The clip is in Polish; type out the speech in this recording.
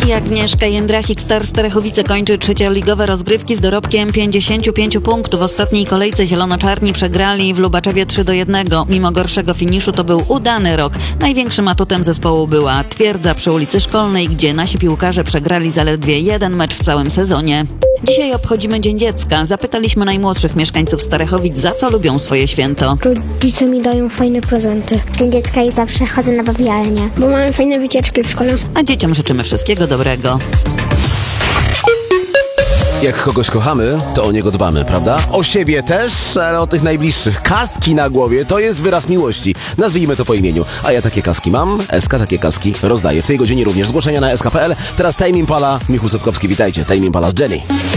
I Agnieszka Jędrasik, Star Starachowice kończy trzecioligowe rozgrywki z dorobkiem 55 punktów. W ostatniej kolejce zielono-czarni przegrali w Lubaczewie 3-1. Mimo gorszego finiszu to był udany rok. Największym atutem zespołu była Twierdza przy ulicy Szkolnej, gdzie nasi piłkarze przegrali zaledwie jeden mecz w całym sezonie. Dzisiaj obchodzimy Dzień Dziecka. Zapytaliśmy najmłodszych mieszkańców Starachowic, za co lubią swoje święto. Rodzice mi dają fajne prezenty. Dzień Dziecka i zawsze chodzę na bawialnię. Bo mamy fajne wycieczki w szkole. A dzieciom życzymy wszystkiego dobrego. Jak kogoś kochamy, to o niego dbamy, prawda? O siebie też, ale o tych najbliższych. Kaski na głowie to jest wyraz miłości. Nazwijmy to po imieniu. A ja takie kaski mam, SK takie kaski rozdaję. W tej godzinie również zgłoszenia na sk.pl. Teraz Tame Impala, Michał Sobkowski, witajcie. Tame Impala z Jenny.